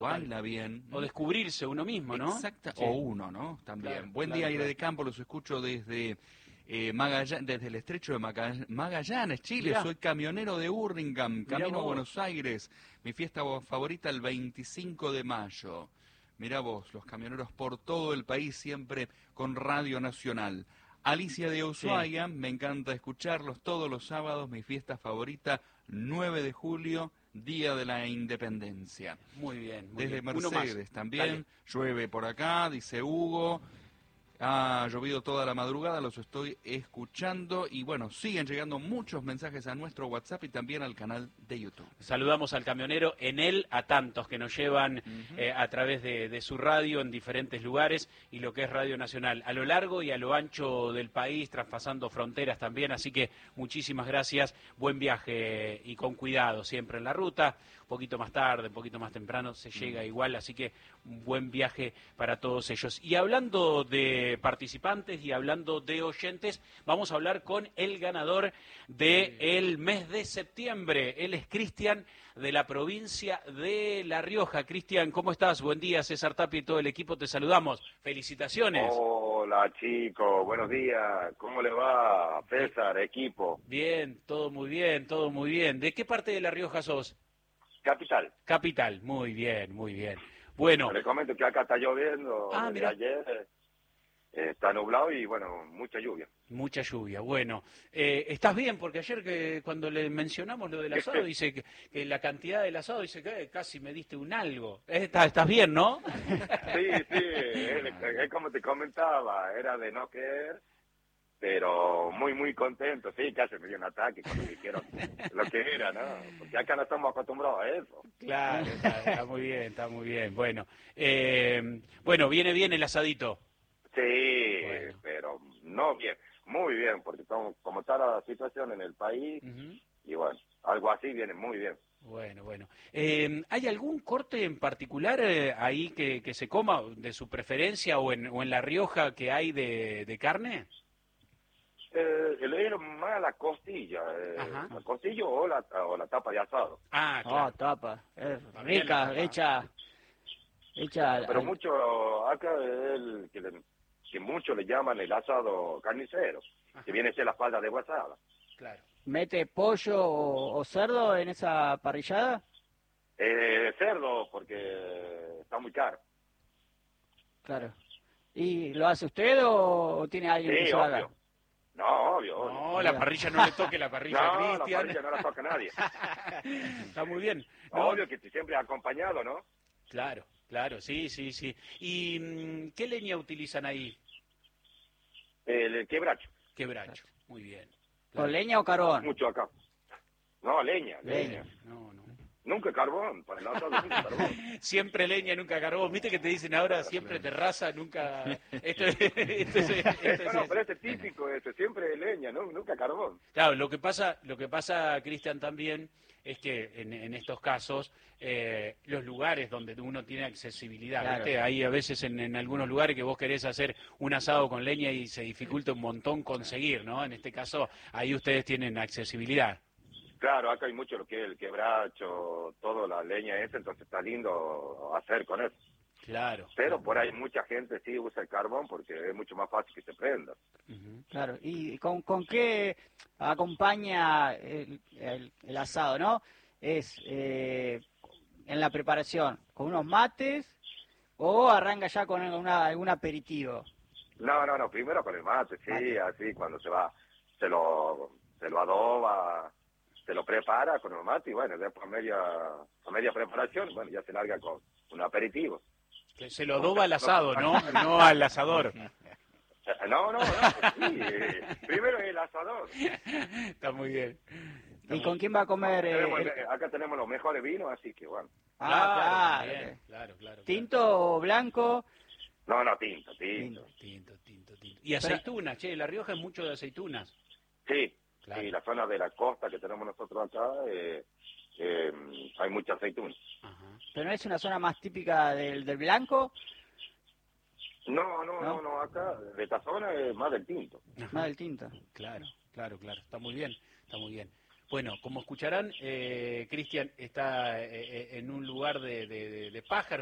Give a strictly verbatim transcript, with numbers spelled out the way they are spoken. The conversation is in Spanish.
baila bien. O descubrirse uno mismo, ¿no? Exacto, Sí. o uno, ¿no? También. Claro, Buen claro, día, aire claro. de campo, los escucho desde eh, Magallanes, desde el estrecho de Maga- Magallanes, Chile. Mirá. Soy camionero de Hurlingham, Mirá camino a vos. Buenos Aires. Mi fiesta favorita el veinticinco de mayo. Mirá vos, los camioneros por todo el país, siempre con Radio Nacional. Alicia de Ushuaia, sí. Me encanta escucharlos todos los sábados, mi fiesta favorita, nueve de julio, Día de la Independencia. Muy bien. Muy Desde bien. Mercedes también, Dale. llueve por acá, dice Hugo. Ha llovido toda la madrugada, los estoy escuchando y bueno, siguen llegando muchos mensajes a nuestro WhatsApp y también al canal de YouTube. Saludamos al camionero, en él a tantos que nos llevan uh-huh. eh, a través de, de su radio en diferentes lugares y lo que es Radio Nacional, a lo largo y a lo ancho del país, traspasando fronteras también, así que muchísimas gracias, buen viaje y con cuidado siempre en la ruta, un poquito más tarde, un poquito más temprano se llega uh-huh. igual, así que un buen viaje para todos ellos. Y hablando de participantes y hablando de oyentes, vamos a hablar con el ganador del mes de septiembre. Él es Cristian, de la provincia de La Rioja. Cristian, ¿cómo estás? Buen día, César Tapia y todo el equipo, te saludamos. Felicitaciones. Hola, chicos, buenos días. ¿Cómo le va, César, equipo? Bien, todo muy bien, todo muy bien. ¿De qué parte de La Rioja sos? Capital. Capital, muy bien, muy bien. Bueno. Les comento que acá está lloviendo ah, desde ayer, eh, está nublado y bueno, mucha lluvia. Mucha lluvia, bueno. Eh, ¿Estás bien? Porque ayer que cuando le mencionamos lo del asado, dice que, que la cantidad del asado, dice que casi me diste un algo. ¿Estás, estás bien, no? Sí, sí, es, es como te comentaba, era de no querer, pero muy, muy contento, sí, casi me dio un ataque cuando dijeron lo que era, ¿no? Porque acá no estamos acostumbrados a eso. Claro, está, está muy bien, está muy bien. Bueno, eh, bueno, viene bien el asadito. Sí, bueno. Pero no bien, muy bien, porque como, como está la situación en el país, uh-huh. y bueno, algo así viene muy bien. Bueno, bueno. Eh, ¿Hay algún corte en particular eh, ahí que, que se coma, de su preferencia, o en, o en La Rioja que hay de, de carne? Eh, el más la costilla, eh, la costilla o la, o la tapa de asado. Ah, claro. Oh, tapa, es rica, tapa. hecha, hecha. Pero al... mucho, acá es el que, le, que muchos le llaman el asado carnicero, ajá. que viene a ser la falda de guasada. Claro. ¿Mete pollo o, o cerdo en esa parrillada? Eh, cerdo, porque está muy caro. Claro. ¿Y lo hace usted o tiene alguien sí, que lo haga? No, obvio, obvio. No, la parrilla no le toque la parrilla no, a Cristian. la parrilla no la toca a nadie. Está muy bien. No, obvio que siempre acompañado, ¿no? Claro, claro, sí, sí, sí. ¿Y qué leña utilizan ahí? El, el quebracho. Quebracho, muy bien. Claro. ¿Con leña o carbón? Mucho acá. No, leña, leña. leña. No, no. Nunca carbón, para el asado nunca carbón. Siempre leña, nunca carbón. ¿Viste que te dicen ahora siempre terraza, nunca... Esto es, esto es, esto es, no, pero este es típico, este, siempre leña, ¿no? Nunca carbón. Claro, lo que pasa, lo que pasa, Cristian, también es que en, en estos casos eh, los lugares donde uno tiene accesibilidad, claro. ¿viste? Hay a veces en, en algunos lugares que vos querés hacer un asado con leña y se dificulta un montón conseguir, ¿no? En este caso, ahí ustedes tienen accesibilidad. Claro, acá hay mucho lo que es el quebracho, toda la leña esa, entonces está lindo hacer con eso. Claro. Pero por ahí mucha gente sí usa el carbón porque es mucho más fácil que se prenda. Uh-huh. Claro, ¿y con, con qué acompaña el, el, el asado, no? Es eh, en la preparación, ¿con unos mates o arranca ya con una, algún aperitivo? No, no, no, primero con el mate, sí, mate. Así cuando se va, se lo, se lo adoba, se lo prepara con el mate y bueno, después a media, a media preparación, bueno, ya se larga con un aperitivo. Que se lo adoba al asado, ¿no? No al asador. No, no, no, sí, eh, primero es el asador. Está muy bien. Está ¿Y muy... con quién va a comer? Eh, tenemos, el... Acá tenemos los mejores vinos, así que bueno. Ah, claro, claro. Bien, claro, claro. ¿Tinto o blanco? No, no, tinto, tinto. Tinto, tinto, tinto. Y aceitunas, che, La Rioja es mucho de aceitunas. Sí, claro. Sí, la zona de la costa que tenemos nosotros acá, eh, eh, hay mucha aceituna. Ajá. ¿Pero no es una zona más típica del, del blanco? No, no, no, no, no, acá de esta zona es más del tinto. Ajá. Más del tinto. Claro, claro, claro, está muy bien, está muy bien. Bueno, como escucharán, eh, Cristian está eh, en un lugar de, de, de pájaros.